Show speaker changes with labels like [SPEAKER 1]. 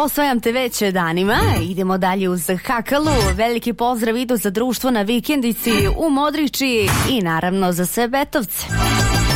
[SPEAKER 1] Osvajam te već danima. Idemo dalje uz Hakalu. Veliki pozdrav idu za društvo na vikendici u Modrići i naravno za sve Betovce.